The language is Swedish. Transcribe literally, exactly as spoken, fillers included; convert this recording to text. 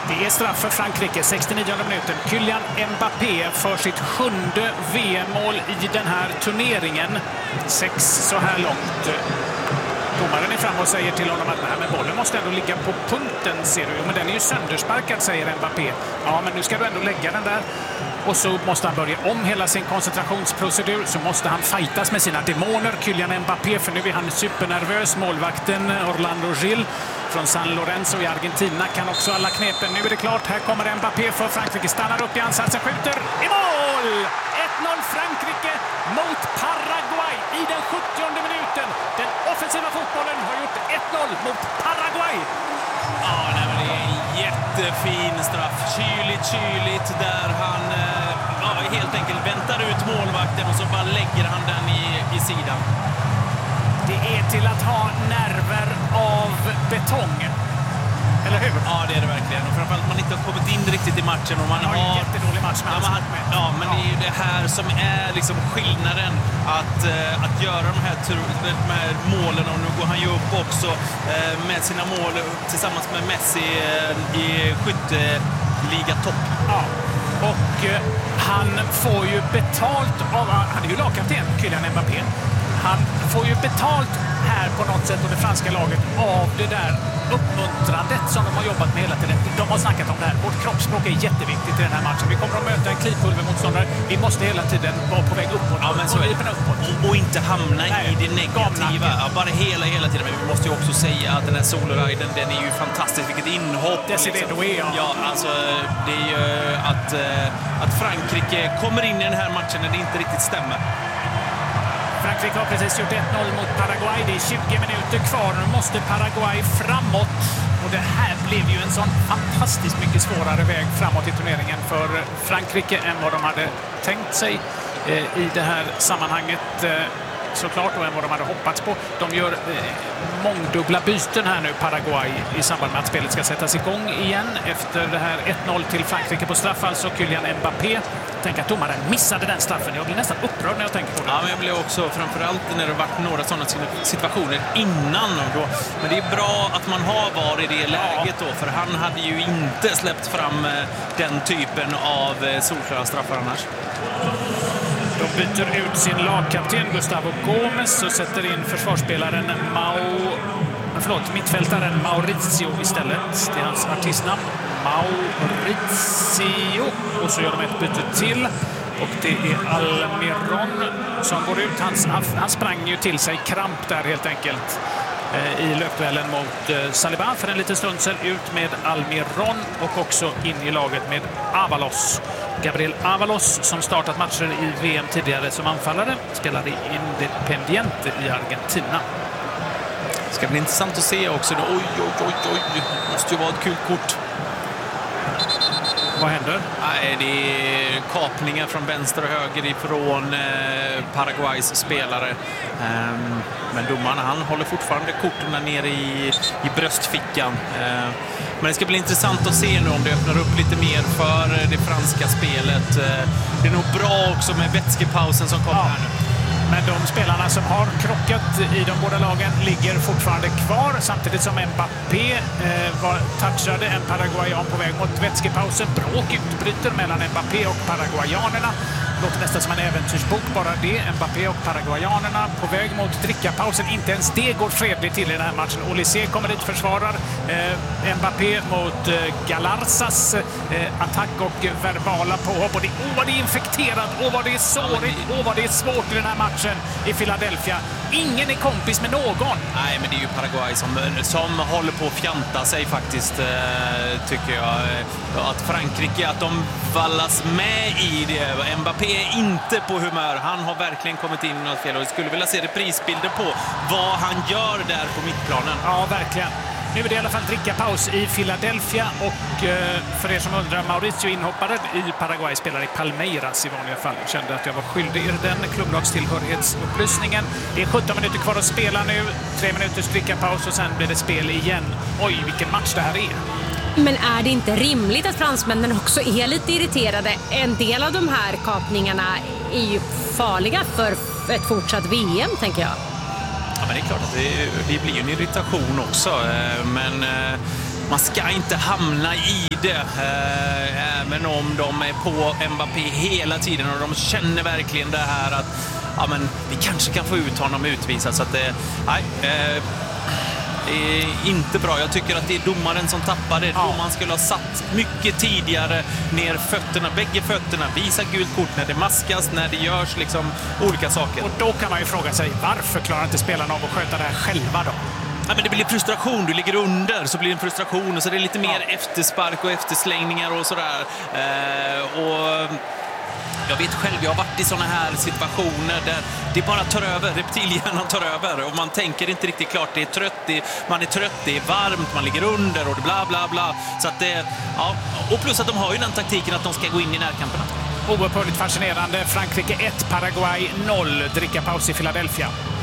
Det är straff för Frankrike, sextionionde minuten. Kylian Mbappé för sitt sjunde V M-mål i den här turneringen. Sex så här långt. Domaren är fram och säger till honom att nej, men bollen måste ändå ligga på punkten, ser du. Men den är ju söndersparkad, säger Mbappé. Ja, men nu ska du ändå lägga den där. Och så måste han börja om hela sin koncentrationsprocedur. Så måste han fightas med sina demoner, Kylian Mbappé. För nu är han supernervös. Målvakten Orlando Gil från San Lorenzo i Argentina kan också alla knepen. Nu är det klart. Här kommer Mbappé för Frankrike. Stannar upp i ansatsen, skjuter i mål! ett noll Frankrike mot Paraguay i den sjuttionde minuten. Den offensiva fotbollen har gjort ett noll mot Paraguay. Ja, nej, men det är en jättefin straff. Kyligt, kyligt där han ja, helt enkelt väntar ut målvakten och så bara lägger han den i, i sidan. Det är till att ha nerver av betong. Eller hur? Ja, det är det verkligen. Och framförallt man inte har kommit in riktigt i matchen. Och man har en jättedålig match med. Ja, man, ja, men ja. Det är ju det här som är liksom skillnaden. Att, uh, att göra de här, de här målen. Och nu går han ju upp också uh, med sina mål tillsammans med Messi uh, i skytteligatopp. Ja, och uh, han får ju betalt av... Han är ju lagkapten, Kylian Mbappé. Han får ju betalt här på något sätt och det franska laget av det där uppmuntrandet som de har jobbat med hela tiden. De har snackat om det här. Vårt kroppsspråk är jätteviktigt i den här matchen. Vi kommer att möta en klipulvermotståndare. Vi måste hela tiden vara på väg uppåt. Ja, men så och, och, och inte hamna Nej, i det negativa. Ja, bara hela, hela tiden. Men vi måste ju också säga att den här soloriden, den är ju fantastisk. Vilket inhopp. Liksom. Ja. ja, alltså det är ju att, att Frankrike kommer in i den här matchen när det inte riktigt stämmer. Frankrike har precis gjort ett noll mot Paraguay. Det är tjugo minuter kvar. Nu måste Paraguay framåt. Och det här blev ju en sån fantastiskt mycket svårare väg framåt i turneringen för Frankrike än vad de hade tänkt sig eh, i det här sammanhanget. Eh, såklart och än vad de hade hoppats på. De gör eh, mångdubbla byten här nu, Paraguay, i samband med att spelet ska sättas igång igen efter det här ett noll till Frankrike på straff. Alltså Kylian Mbappé. Tänk att domaren missade den straffen. Jag blir nästan upprörd när jag tänker på det. Ja, men jag blev också framförallt när det varit några sådana situationer innan. Då. Men det är bra att man har varit i det läget då, för han hade ju inte släppt fram den typen av solklara straffar annars. De byter ut sin lagkapten Gustavo Gomes och sätter in försvarsspelaren Mau... Förlåt, mittfältaren Mauricio istället. Det är hans artistnamn. Mauricio. Och så gör de ett byte till. Och det är Almiron som går ut. Han, han sprang ju till sig kramp där helt enkelt eh, i löpduellen mot eh, Saliba för en liten stund sedan. Ut med Almiron och också in i laget med Avalos. Gabriel Avalos som startat matcher i V M tidigare som anfallare. Spelade i Independiente i Argentina. Det ska bli intressant att se också. Oj, oj, oj, oj. Det måste ju vara ett kul kort. Vad händer? Nej, det är kapningar från vänster och höger ifrån eh, Paraguays spelare. Um, men domaren, han håller fortfarande korten där nere i, i bröstfickan. Uh, men det ska bli intressant att se nu om det öppnar upp lite mer för det franska spelet. Uh, det är nog bra också med vätskepausen som kommer ja. här nu. Men de spelarna som har krockat i de båda lagen ligger fortfarande kvar samtidigt som Mbappé eh, var touchade en paraguayan på väg mot vätskepausen. Bråk utbryter mellan Mbappé och paraguayanerna. Låter nästan som en äventyrsbok bara det. Mbappé och paraguayanerna på väg mot drickapausen. Inte ens det går fredligt till i den här matchen. Olysée kommer dit, försvarar eh, Mbappé mot eh, Galarzas eh, attack och verbala påhopp. Och det, åh, vad det är infekterat, åh vad det är sårigt, åh vad det är svårt i den här matchen i Philadelphia. Ingen är kompis med någon. Nej, men det är ju Paraguay som, som håller på att fjanta sig faktiskt, eh, tycker jag. Att Frankrike, att de vallas med i det. Mbappé är inte på humör. Han har verkligen kommit in i något fel och skulle vilja se reprisbilder på vad han gör där på mittplanen. Ja, verkligen. Nu är det i alla fall drickapaus i Philadelphia och eh, för er som undrar, Mauricio inhoppare i Paraguay spelar i Palmeiras i vanliga fall. Jag kände att jag var skyldig er den klubblagstillhörighetsupplysningen. Det är sjutton minuter kvar att spela nu. Tre minuters drickapaus och sen blir det spel igen. Oj, vilken match det här är. Men är det inte rimligt att fransmännen också är lite irriterade? En del av de här kapningarna är ju farliga för ett fortsatt V M, tänker jag. Ja, men det är klart att det, det blir en irritation också. Men man ska inte hamna i det. Eh, även om de är på Mbappé hela tiden och de känner verkligen det här att ja, men vi kanske kan få ut honom utvisad. Så att det, nej, eh, det är inte bra. Jag tycker att det är domaren som tappar det. Ja. Domaren skulle ha satt mycket tidigare ner fötterna, bägge fötterna, visa gult kort när det maskas, när det görs liksom olika saker. Och då kan man ju fråga sig, varför klarar inte spelarna av att sköta det här själva då? Ja, men det blir frustration. Du ligger under så blir det en frustration och så är det lite mer ja. efterspark och efterslängningar och sådär. Eh, och jag vet själv, jag har varit i såna här situationer där det bara tar över, reptilhjärnan tar över och man tänker inte riktigt klart. Det är trött, det är, man är trött, det är varmt, man ligger under och det bla bla bla. Så att det, ja. Och plus att de har ju den taktiken att de ska gå in i närkamperna. Oerhört fascinerande. Frankrike ett, Paraguay noll. Dricka paus i Philadelphia.